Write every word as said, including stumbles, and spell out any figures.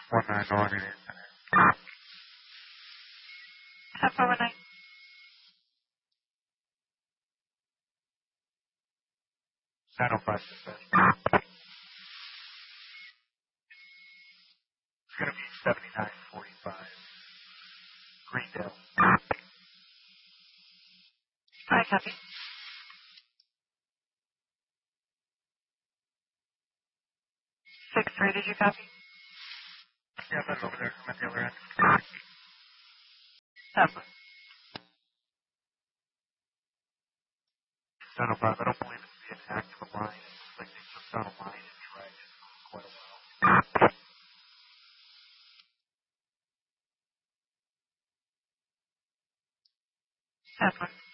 one nine one eight. Have four one nine. nine oh five percent. It's going to be seventy-nine forty-five. Greendale. I copy. Six three, did you copy? Yeah, that's over there. I'm at the other end. Seven. nine oh five. I don't believe it's being active line. It's like it's just on a line and tried it for quite a while. Seven.